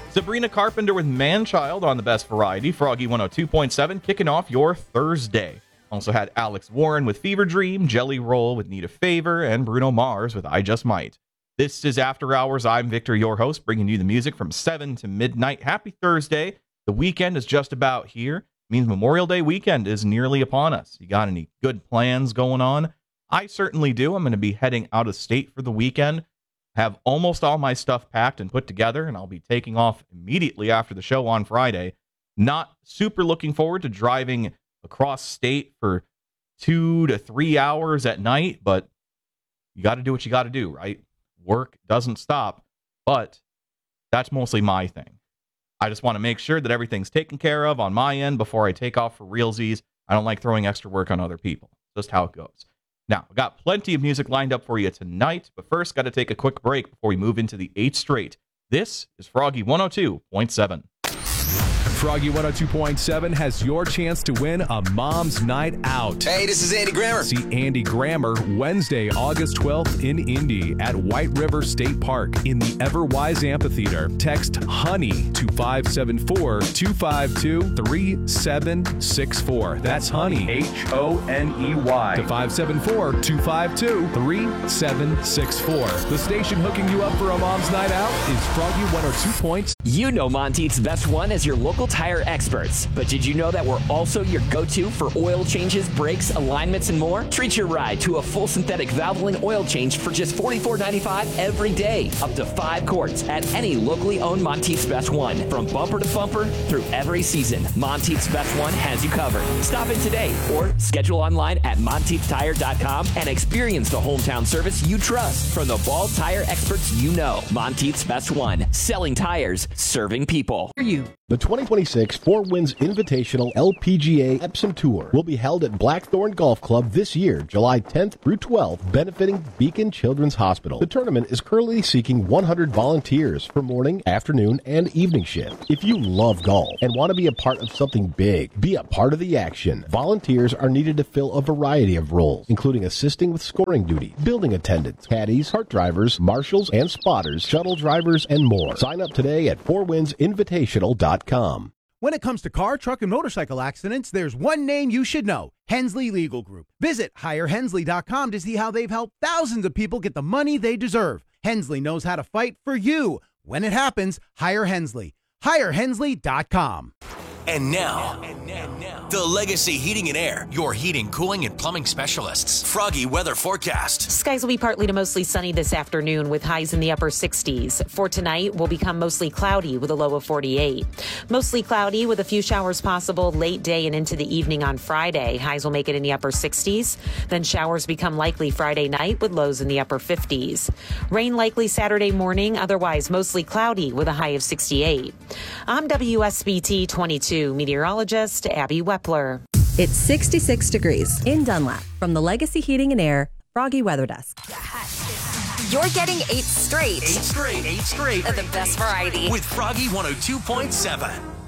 Sabrina Carpenter with Man-Child on the Best Variety. Froggy 102.7 kicking off your Thursday. Also had Alex Warren with Fever Dream, Jelly Roll with Need a Favor, and Bruno Mars with I Just Might. This is After Hours. I'm Victor, your host, bringing you the music from 7 to midnight. Happy Thursday. The weekend is just about here. It means Memorial Day weekend is nearly upon us. You got any good plans going on? I certainly do. I'm going to be heading out of state for the weekend. Have almost all my stuff packed and put together, and I'll be taking off immediately after the show on Friday. Not super looking forward to driving across state for 2 to 3 hours at night, but you got to do what you got to do, right? Work doesn't stop, but that's mostly my thing. I just want to make sure that everything's taken care of on my end before I take off for realsies. I don't like throwing extra work on other people. Just how it goes. Now, I've got plenty of music lined up for you tonight, but first, got to take a quick break before we move into the 8th straight. This is Froggy 102.7. Froggy 102.7 has your chance to win a mom's night out. Hey, this is Andy Grammer. See Andy Grammer Wednesday, August 12th in Indy at White River State Park in the Everwise Amphitheater. Text HONEY to 574-252-3764. That's HONEY, H-O-N-E-Y, to 574-252-3764. The station hooking you up for a mom's night out is Froggy 102. You know Monteith's Best One as your local tire experts, but did you know that we're also your go-to for oil changes, brakes, alignments, and more? Treat your ride to a full synthetic Valvoline oil change for just $44.95 every day, up to 5 quarts at any locally owned Monteith's Best One. From bumper to bumper through every season, Monteith's Best One has you covered. Stop in today or schedule online at MonteithTire.com and experience the hometown service you trust from the Bald Tire experts you know. Monteith's Best One, selling tires, serving people. The 2026 Four Winds Invitational LPGA Epsom Tour will be held at Blackthorn Golf Club this year, July 10th through 12th, benefiting Beacon Children's Hospital. The tournament is currently seeking 100 volunteers for morning, afternoon, and evening shift. If you love golf and want to be a part of something big, be a part of the action. Volunteers are needed to fill a variety of roles, including assisting with scoring duty, building attendants, caddies, cart drivers, marshals and spotters, shuttle drivers, and more. Sign up today at fourwindsinvitational.com. When it comes to car, truck, and motorcycle accidents, there's one name you should know: Hensley Legal Group. Visit HireHensley.com to see how they've helped thousands of people get the money they deserve. Hensley knows how to fight for you. When it happens, hire Hensley. HireHensley.com. And now, the Legacy Heating and Air, your heating, cooling, and plumbing specialists. Froggy weather forecast. Skies will be partly to mostly sunny this afternoon with highs in the upper 60s. For tonight, will become mostly cloudy with a low of 48. Mostly cloudy with a few showers possible late day and into the evening on Friday. Highs will make it in the upper 60s. Then showers become likely Friday night with lows in the upper 50s. Rain likely Saturday morning, otherwise mostly cloudy with a high of 68. I'm WSBT 22 meteorologist Abby Wepler. It's 66 degrees in Dunlap. From the Legacy Heating and Air Froggy Weather Desk. You're getting 8 straight. 8 straight. Of the best variety. With Froggy 102.7.